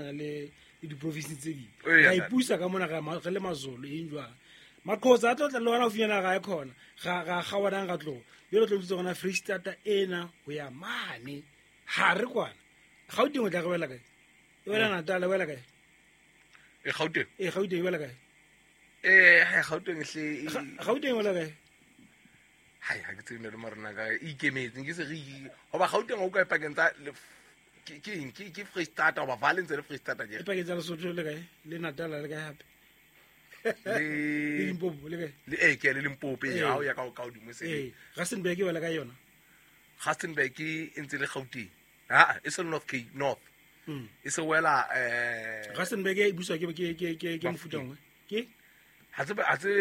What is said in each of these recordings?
tshwana le di-province tse ding Oh, yeah, ga ipusa ka mona ge le mazolo e jwang maqhotsa a tlotla le wena o finyana gae khona ga wanang ga tlogo yo tlo ntse gona Freestata ena go ya mane ha re kwana Gauteng o tla go wela kae e wela Natal wela kae Gauteng Gauteng wela kae Gauteng hle Gauteng wela kae hai ha ke tsene le marena ka ikemetse ke se re hoba Gauteng o ka ipakentsa ke Freestata o ba valentse le Freestata je e paketsa Lesotho le kae le Natal le kae hape le Limpopo le kae le ke le Limpopo ya o ya ka godimo se Rustenburg wela kae yona Rustenburg e ntse le Gauteng e se North Cape North e se wela Rustenburg e buswa ke mofuta ngwe ke hatse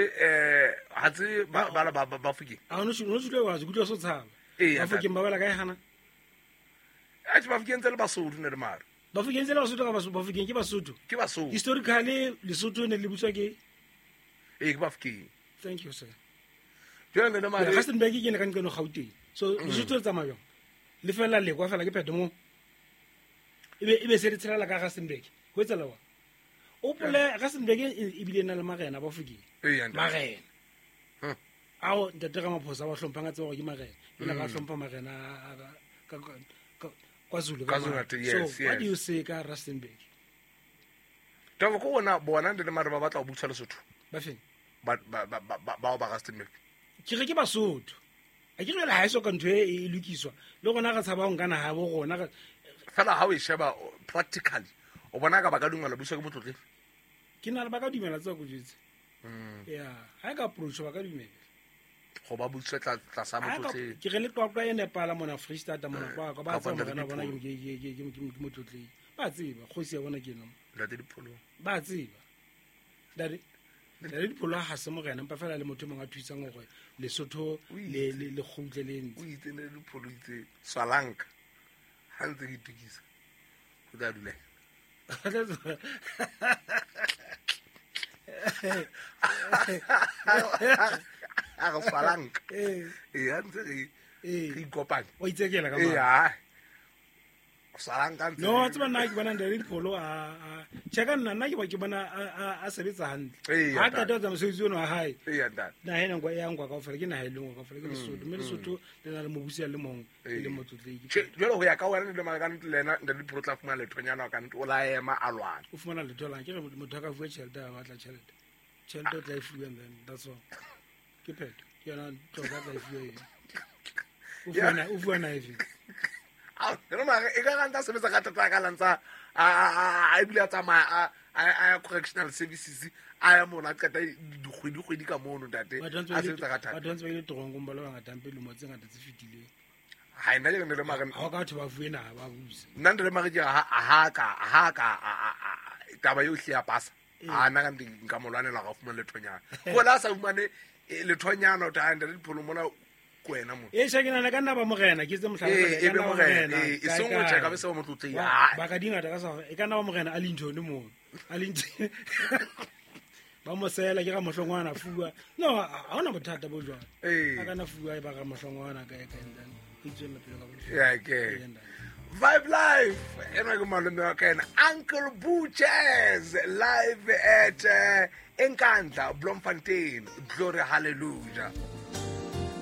ba fuke a no tshule wa se kutlo so tshaba ba fuke ba wela kae hana a tse ba fuke ntse le Basotho ne le mara ba fuke ntse le Basotho ka ba fuke ke Basotho historically Lesotho ne le buswa ke ke ba fuke thank you sir jona ne mara Rustenburg ke ne ka nkeno Gauteng so Lesotho le tsamaya le fela le kwa fela ke pheto mo ebe se re tshela ka Rustenburg go etsela wa o pole Rustenburg e bile na le magena ba fuke magena ao ntate ga maphosa ba hlompha ngatse go ke magena e la ga hlompha magena ka KwaZulu so what do you say ka Rustenburg taba go bona le mara ba batla go butsa Lesotho ba feng ba Rustenburg ke Basotho a ke re la ha iso ka ntwe e lokiswa le gona ga tshaba go nkana ha bo gona fela ha o sheba practically o bona ka ba ka dungala buswa ke motlotle ke na le ba ka dumela tsa go jetse ya ha ka approach ba ka dumela go ba buswa tla sa motlotle ke re le tlwa e nepala mona Freestata mona kwa ba tsa bona bona ke motlotle ba tseba kgosi ya bona ke nna la di pholo ba tseba dare le dipholo ha se mogena mpa fela le motho mongwe a thuisang gore Lesotho le khutle le ntse o itsene le pholo itse swalanka ha ntse ke tukisa go tla dula a go swalanka ha ntse re ikopanya o itsekela ka mara salanka no tseba nna ke bona le dipholo a cheka nna ke bona a sebetsa hantle ha ka tota mosebetsi ono wa hae na hena ngwa ya ngwa ka ofela ke na ha ile ngwa ka ofela ke Lesotho mme Lesotho le na le mobusi le mong le motlotleki jalo go ya ka wena le magana le lena nda dipholo tla fumana le thonyana ka ntwe o la ema a lwana o fumana le tholang ke re motho ka fuwa tšhelete a batla tšhelete o tla e fuwa and then that's all ke pheto ke yona tloka tla e fuwa o fuwa knife no mara e ka ganta sebetsa ka tata ka lantsa a ebile a tsamaya a correctional services a ya mona ka dikgwedi ka mono tate a sebetsa ka tata ba ntse ba ile torongo ba le bangata mpe le motse ngata tse fitileng ha ina le le mara ha ka batho ba fuwe na ba busa nna ndile mara ke ha ka taba yo hlia pasa a na ka nka molwanela ga fumana le thonyana go la sa fumane le thonyana o ta anda le pholo mona kwena mo e shakena na kana ba mogena ke tse mohlala e be mogena e songo tsheka be se mo tlotse ya ba ka dingata ka sa e kana ba mogena a lintone mo a lintone ba mo sela ke ga mohlongwana fuwa no ha ona bothata bo jwa a kana fuwa e ba ga mohlongwana ka ndan e tsela pele ka bo ya ke Vibe Live ena go malome wa kana Uncle Butchers live at Enkandla Bloemfontein Glory Hallelujah